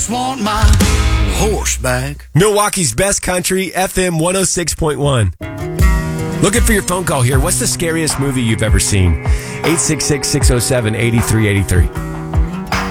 just want my horse back. Milwaukee's best country, FM 106.1. Looking for your phone call here. What's the scariest movie you've ever seen? 866-607-8383.